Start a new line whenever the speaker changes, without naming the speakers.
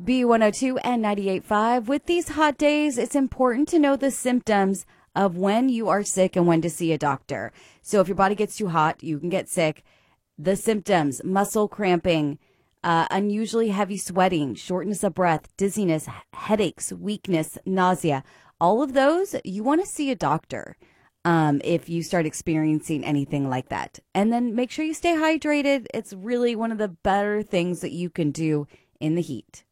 B102 and 98.5. With these hot days, it's important to know the symptoms of when you are sick and when to see a doctor. So if your body gets too hot, you can get sick. The symptoms: muscle cramping, unusually heavy sweating, shortness of breath, dizziness, headaches, weakness, nausea. All of those, you want to see a doctor if you start experiencing anything like that. And then make sure you stay hydrated. It's really one of the better things that you can do in the heat.